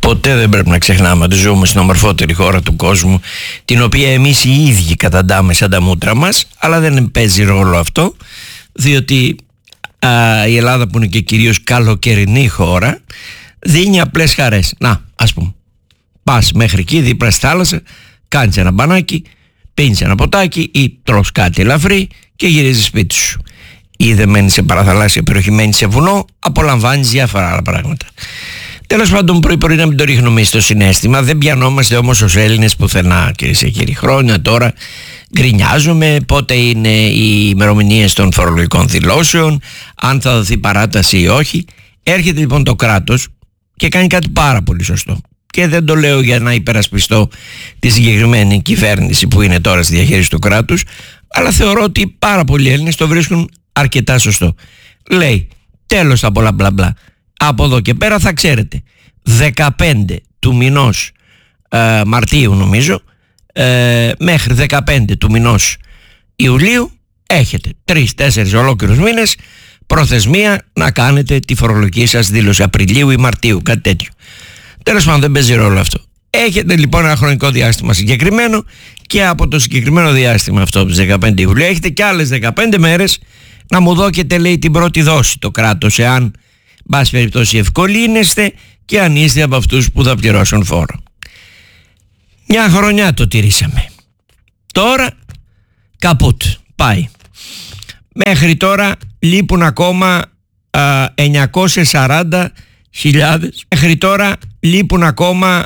ποτέ δεν πρέπει να ξεχνάμε ότι ζούμε στην ομορφότερη χώρα του κόσμου, την οποία εμείς οι ίδιοι καταντάμε σαν τα μούτρα μας, αλλά δεν παίζει ρόλο αυτό, διότι η Ελλάδα, που είναι και κυρίως καλοκαιρινή χώρα, δίνει απλές χαρές. Να, ας πούμε, πας μέχρι εκεί δίπλα στη θάλασσα, κάνεις ένα μπανάκι, πίνεις ένα ποτάκι ή τρως κάτι ελαφρύ και γυρίζεις σπίτι σου. Ή δεν μένεις σε παραθαλάσσια περιοχή, μένεις σε βουνό, απολαμβάνεις διάφορα άλλα πράγματα. Τέλος πάντων, πρωί-πρωί να μην το ρίχνουμε στο συναίσθημα. Δεν πιανόμαστε όμως ως Έλληνες πουθενά, κυρίες και κύριοι. Χρόνια τώρα γκρινιάζουμε πότε είναι οι ημερομηνίες των φορολογικών δηλώσεων, αν θα δοθεί παράταση ή όχι. Έρχεται λοιπόν το κράτος και κάνει κάτι πάρα πολύ σωστό. Και δεν το λέω για να υπερασπιστώ τη συγκεκριμένη κυβέρνηση που είναι τώρα στη διαχείριση του κράτους, αλλά θεωρώ ότι πάρα πολλοί Έλληνες το βρίσκουν αρκετά σωστό. Λέει, τέλος τα πολλά μπλα μπλα. Από εδώ και πέρα θα ξέρετε, 15 του μηνός Μαρτίου νομίζω, μέχρι 15 του μηνός Ιουλίου έχετε 3-4 ολόκληρους μήνες προθεσμία να κάνετε τη φορολογική σας δήλωση, Απριλίου ή Μαρτίου, κάτι τέτοιο. Τέλος πάντων, δεν παίζει ρόλο αυτό. Έχετε λοιπόν ένα χρονικό διάστημα συγκεκριμένο, και από το συγκεκριμένο διάστημα αυτό, από τις 15 Ιουλίου, έχετε και άλλες 15 μέρες να μου δώκετε, λέει, την πρώτη δόση το κράτος, εάν μπας περιπτώσει ευκολύνεστε και αν είστε από αυτούς που θα πληρώσουν φόρο. Μια χρονιά το τηρήσαμε. Τώρα καπούτ, πάει. Μέχρι τώρα λείπουν ακόμα 940.000. Μέχρι τώρα λείπουν ακόμα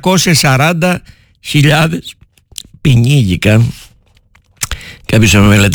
940.000. Πινίγηκα. Κάποιος με μελετά